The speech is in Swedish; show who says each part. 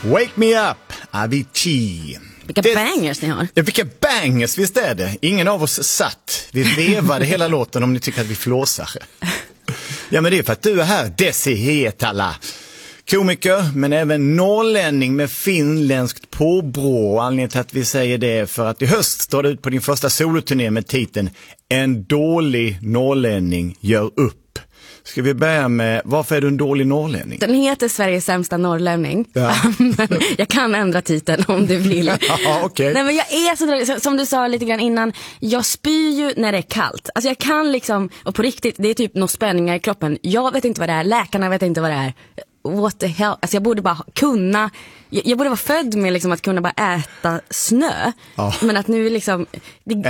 Speaker 1: Wake me up, Avicii.
Speaker 2: Vilka bangers ni har.
Speaker 1: Ja, vilka bangers, visst är det. Ingen av oss satt. Vi vevade hela låten om ni tycker att vi flåsar. Ja, men det är för att du är här, Desi Hietala. Komiker, men även norrlänning med finländskt påbrå. Anledningen till att vi säger det är för att i höst står du ut på din första soloturné med titeln En dålig norrlänning gör upp. Ska vi börja med, varför är du en dålig norrlänning?
Speaker 2: Den heter Sveriges sämsta norrlänning.
Speaker 1: Ja.
Speaker 2: Men jag kan ändra titeln om du vill.
Speaker 1: Ja, okej.
Speaker 2: Nej, men jag är så dålig, som du sa lite grann innan. Jag spyr ju när det är kallt. Alltså jag kan liksom, och på riktigt, det är typ några spänningar i kroppen. Jag vet inte vad det är, läkarna vet inte vad det är. What the hell? Alltså jag borde bara kunna, jag borde vara född med liksom att kunna bara äta snö.
Speaker 1: Ja.
Speaker 2: Men att nu liksom